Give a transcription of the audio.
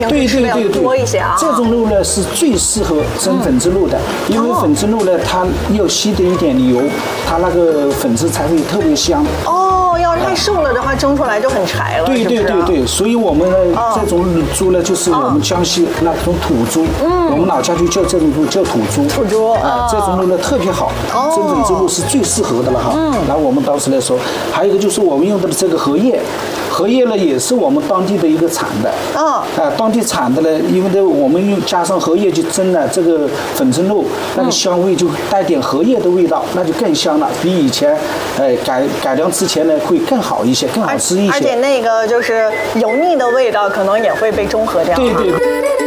对对对多一些啊。 这种肉呢是最适合蒸粉质肉的，因为粉质肉呢它要吸的一点油，它那个粉质才会特别香。 哦，要是太瘦了的话，蒸出来就很柴了。 对对对对，所以我们呢这种猪呢就是我们江西那种土猪，我们老家就叫这种猪叫土猪。 土猪啊，这种肉呢特别好，蒸粉质肉是最适合的了哈。然后我们当时来说，还有一个就是我们用的这个荷叶。荷叶呢也是我们当地的一个产的，当地产的呢，因为呢我们用加上荷叶去蒸了这个粉蒸肉，那个香味就带点荷叶的味道，那就更香了，比以前改良之前呢会更好一些，更好吃一些。 而且那个就是油腻的味道可能也会被中和掉。 对对。